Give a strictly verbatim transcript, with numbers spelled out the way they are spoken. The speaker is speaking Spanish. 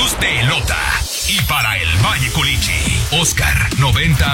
Veracruz de Elota. Y para el Valle Culichi, Oscar noventa